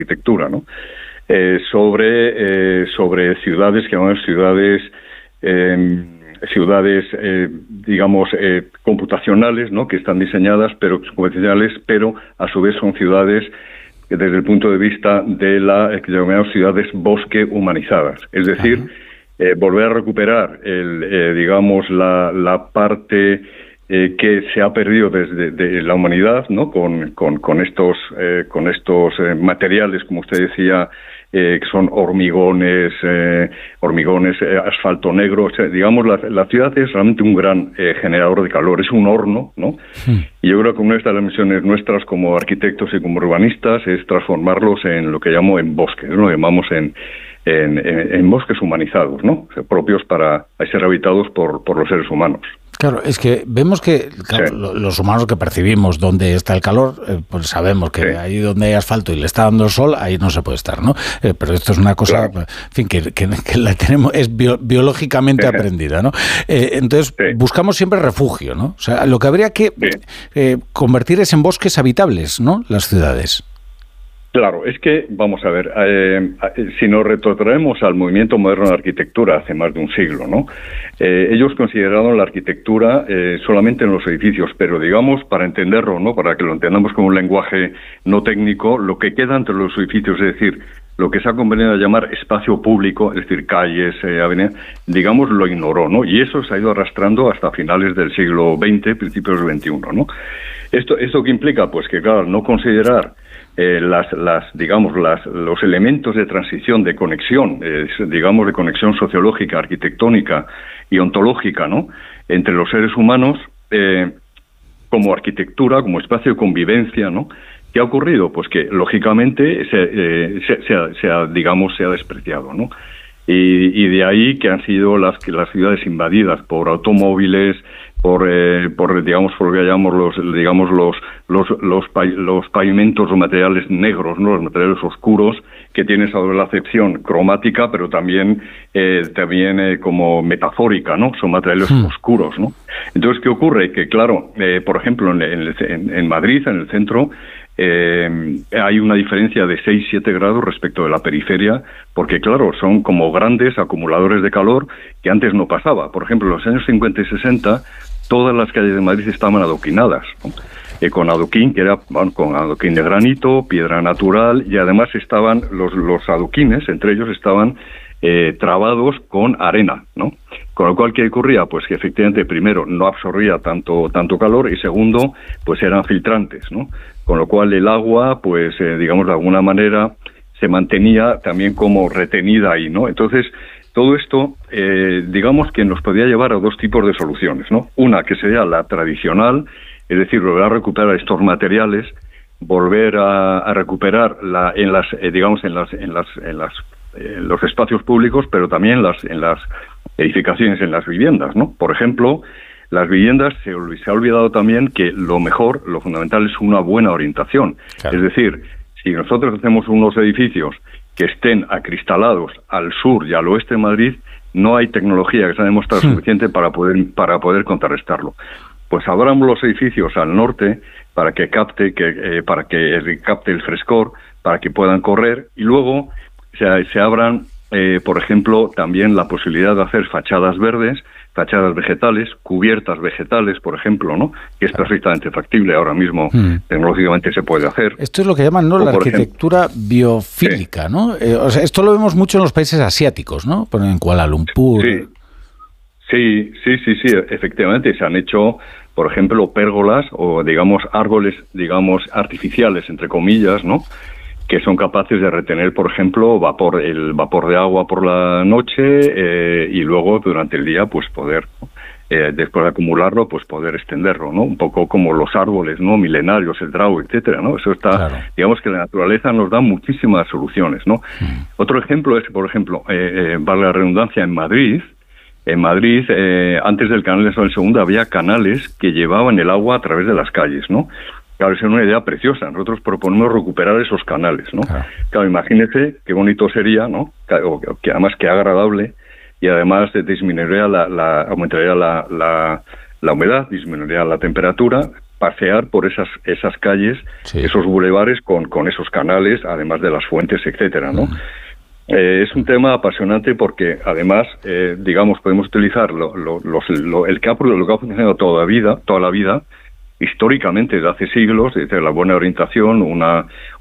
arquitectura, ¿no? Sobre ciudades que llamamos ciudades, digamos, computacionales, ¿no? Que están diseñadas, pero convencionales, pero a su vez son ciudades que desde el punto de vista de que llamamos ciudades bosque humanizadas. Es decir, volver a recuperar, digamos, la parte que se ha perdido de la humanidad, ¿no? Con estos materiales, como usted decía, que son hormigones, asfalto negro. O sea, digamos, la ciudad es realmente un gran generador de calor, es un horno, ¿no? Y yo creo que una de las misiones nuestras como arquitectos y como urbanistas es transformarlos en lo que llamo en bosques, ¿no? Lo llamamos en bosques humanizados, ¿no? O sea, propios para ser habitados por los seres humanos. Claro, es que vemos que los humanos que percibimos dónde está el calor, pues sabemos que ahí donde hay asfalto y le está dando el sol, ahí no se puede estar, ¿no? Pero esto es una cosa, en fin, que la tenemos, es biológicamente aprendida, ¿no? Entonces, buscamos siempre refugio, ¿no? O sea, lo que habría que convertir es en bosques habitables, ¿no? Las ciudades. Claro, es que, vamos a ver, si nos retrotraemos al movimiento moderno de arquitectura hace más de un siglo, ¿no? Ellos consideraron la arquitectura solamente en los edificios, pero digamos, para entenderlo, ¿no? Para que lo entendamos con un lenguaje no técnico, lo que queda entre los edificios, es decir, lo que se ha convenido llamar espacio público, es decir, calles, avenidas, digamos, lo ignoró, ¿no? Y eso se ha ido arrastrando hasta finales del siglo XX, principios del XXI, ¿no? ¿Esto qué implica? Pues que, claro, no considerar los elementos de transición, de conexión, digamos, de conexión sociológica, arquitectónica y ontológica, ¿no? Entre los seres humanos, como arquitectura, como espacio de convivencia, ¿no? ¿Qué ha ocurrido? Pues que, lógicamente, se ha despreciado, ¿no? Y de ahí que han sido las ciudades invadidas por automóviles, por digamos, por lo que llamamos los pavimentos, los materiales negros, ¿no? Los materiales oscuros, que tienen esa doble acepción cromática, pero también como metafórica, ¿no? Son materiales oscuros, ¿no? Entonces, ¿qué ocurre? Que, claro, por ejemplo, en Madrid, en el centro, hay una diferencia de 6-7 grados respecto de la periferia, porque, claro, son como grandes acumuladores de calor que antes no pasaba. Por ejemplo, en los años 50 y 60, todas las calles de Madrid estaban adoquinadas, ¿no? Con adoquín, que era con adoquín de granito, piedra natural, y además estaban los adoquines, entre ellos estaban trabados con arena, ¿no? Con lo cual, ¿qué ocurría? Pues que efectivamente, primero, no absorbía tanto calor, y segundo, pues eran filtrantes, ¿no? Con lo cual el agua, pues digamos, de alguna manera se mantenía también como retenida ahí, ¿no? Entonces, todo esto, digamos que nos podía llevar a dos tipos de soluciones, ¿no? Una que sería la tradicional, es decir, volver a recuperar estos materiales, volver a recuperar en los espacios públicos, pero también en las edificaciones, en las viviendas, ¿no? Por ejemplo, las viviendas se ha olvidado también que lo fundamental es una buena orientación. Claro. Es decir, si nosotros hacemos unos edificios que estén acristalados al sur y al oeste de Madrid, no hay tecnología que se ha demostrado suficiente para poder contrarrestarlo. Pues abramos los edificios al norte para que capte el frescor, para que puedan correr, y luego se abran, por ejemplo, también la posibilidad de hacer fachadas verdes, fachadas vegetales, cubiertas vegetales, por ejemplo, ¿no? Que es perfectamente factible ahora mismo, tecnológicamente se puede hacer. Esto es lo que llaman, ¿no?, la arquitectura biofílica, ¿no? O sea, esto lo vemos mucho en los países asiáticos, ¿no? En Kuala Lumpur. Sí, efectivamente, se han hecho, por ejemplo, pérgolas o, digamos, árboles, digamos, artificiales, entre comillas, ¿no?, que son capaces de retener, por ejemplo, el vapor de agua por la noche, y luego durante el día, pues poder, después de acumularlo, pues poder extenderlo, ¿no? Un poco como los árboles, ¿no?, milenarios, el drau, etcétera, ¿no? Eso está, claro. Digamos que la naturaleza nos da muchísimas soluciones, ¿no? Otro ejemplo es, por ejemplo, vale la redundancia, en Madrid, antes del canal de Isabel II había canales que llevaban el agua a través de las calles, ¿no? Claro, es una idea preciosa. Nosotros proponemos recuperar esos canales, ¿no? Claro, imagínese qué bonito sería, ¿no? Que además qué agradable, y además aumentaría la humedad, disminuiría la temperatura, pasear por esas calles, esos bulevares con esos canales, además de las fuentes, etcétera, ¿no? Es un tema apasionante porque, además, digamos, podemos utilizar lo que ha funcionado toda la vida, históricamente, de hace siglos, desde la buena orientación, una